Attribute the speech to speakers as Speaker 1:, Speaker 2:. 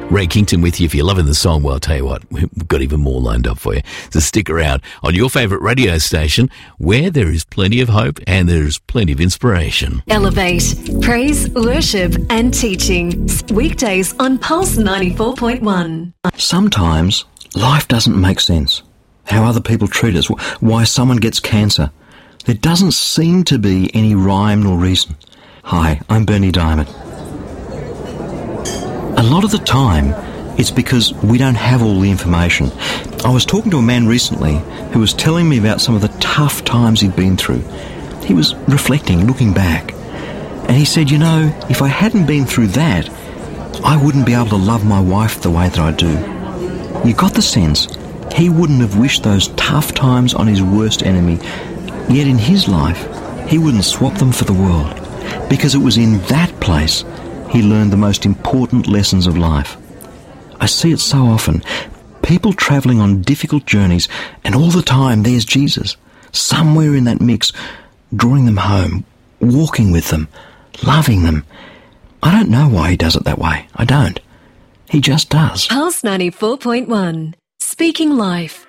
Speaker 1: Ray Kington with you. If you're loving the song, well, I'll tell you what, we've got even more lined up for you. So stick around on your favourite radio station where there is plenty of hope and there's plenty of inspiration.
Speaker 2: Elevate, praise, worship and teaching. Weekdays on Pulse 94.1.
Speaker 3: Sometimes life doesn't make sense. How other people treat us, why someone gets cancer. There doesn't seem to be any rhyme nor reason. Hi, I'm Bernie Diamond. A lot of the time, it's because we don't have all the information. I was talking to a man recently who was telling me about some of the tough times he'd been through. He was reflecting, looking back. And he said, you know, if I hadn't been through that, I wouldn't be able to love my wife the way that I do. You got the sense he wouldn't have wished those tough times on his worst enemy, yet in his life, he wouldn't swap them for the world, because it was in that place he learned the most important lessons of life. I see it so often. People travelling on difficult journeys, and all the time there's Jesus, somewhere in that mix, drawing them home, walking with them, loving them. I don't know why he does it that way. I don't. He just does.
Speaker 2: Pulse 94.1. Speaking life.